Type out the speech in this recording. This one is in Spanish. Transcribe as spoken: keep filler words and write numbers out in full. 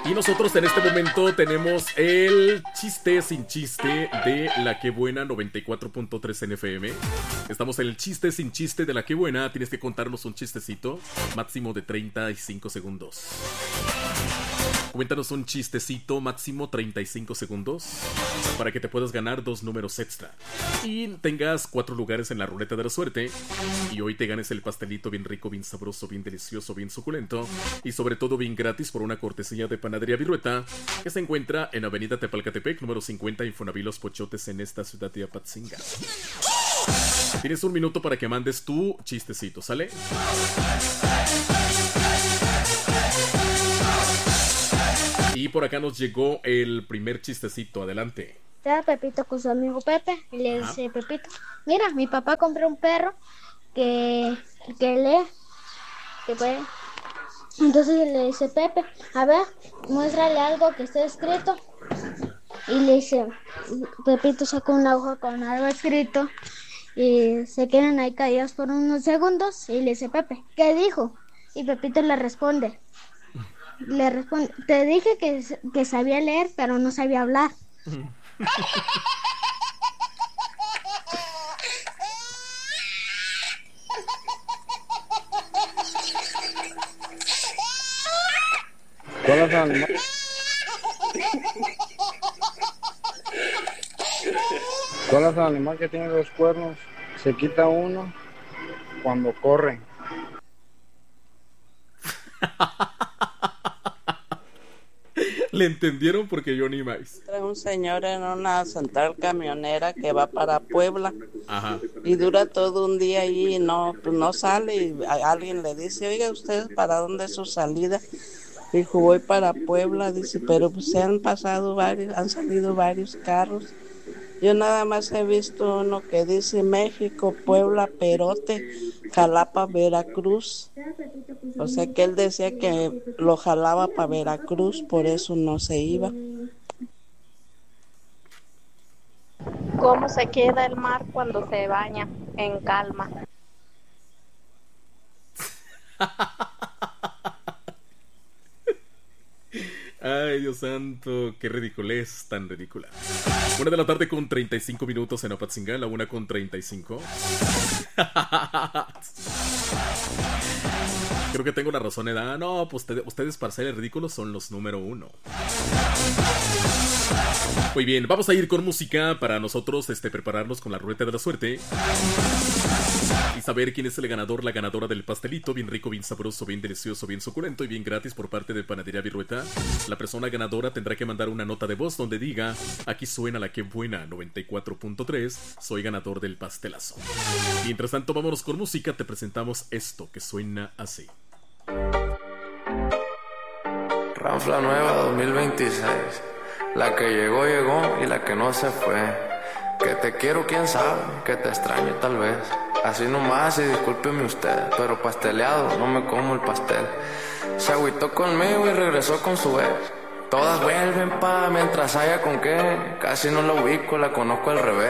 Y nosotros en este momento tenemos el chiste sin chiste de La Que Buena noventa y cuatro punto tres en F M. Estamos en el chiste sin chiste de La Que Buena. Tienes que contarnos un chistecito, máximo de treinta y cinco segundos. Cuéntanos un chistecito, máximo treinta y cinco segundos, para que te puedas ganar dos números extra y tengas cuatro lugares en la ruleta de la suerte. Y hoy te ganes el pastelito bien rico, bien sabroso, bien delicioso, bien suculento y sobre todo bien gratis por una cortesía de Panadería Virueta, que se encuentra en Avenida Tepalcatepec, número cincuenta, Infonavit Los Pochotes, en esta ciudad de Apatzinga. Tienes un minuto para que mandes tu chistecito, ¿sale? Y por acá nos llegó el primer chistecito, adelante. Estaba Pepito con su amigo Pepe y le Ajá. dice: Pepito, mira, mi papá compró un perro que, que lee, que puede. Entonces le dice Pepe: a ver, muéstrale algo que esté escrito. Y le dice, Pepito saca una hoja con algo escrito y se quedan ahí callados por unos segundos y le dice Pepe: ¿qué dijo? Y Pepito le responde, le responde, te dije que, que sabía leer, pero no sabía hablar. ¿Cuál es el animal? ¿Cuál es el animal que tiene dos cuernos? Se quita uno cuando corre. ¿Le entendieron? Porque yo ni más. Trae un señor en una central camionera que va para Puebla. Ajá. Y dura todo un día ahí y no, pues no sale. Y a- alguien le dice: oiga, ¿ustedes para dónde es su salida? Dijo: voy para Puebla. Dice: pero pues se han pasado varios, han salido varios carros. Yo nada más he visto uno que dice México, Puebla, Perote, Jalapa, Veracruz. O sea que él decía que lo jalaba para Veracruz, por eso no se iba. ¿Cómo se queda el mar cuando se baña en calma? Ay, Dios santo, qué ridiculez tan ridícula. Una de la tarde con treinta y cinco minutos en Apatzingán, la una con treinta y cinco. Creo que tengo la razón, ¿eh? No, pues ustedes, ustedes para ser ridículos son los número uno. Muy bien, vamos a ir con música para nosotros este, prepararnos con la ruleta de la suerte y saber quién es el ganador, la ganadora del pastelito, bien rico, bien sabroso, bien delicioso, bien suculento y bien gratis por parte de Panadería Virueta. La persona ganadora tendrá que mandar una nota de voz donde diga: aquí suena La Que Buena noventa y cuatro punto tres, soy ganador del pastelazo. Mientras tanto, vámonos con música, te presentamos esto que suena así. Ranfla nueva dos mil veintiséis. La que llegó, llegó y la que no se fue. Que te quiero, quién sabe, que te extraño tal vez. Así nomás y discúlpeme usted, pero pasteleado, no me como el pastel. Se agüitó conmigo y regresó con su ex. Todas vuelven pa' mientras haya con qué. Casi no la ubico, la conozco al revés.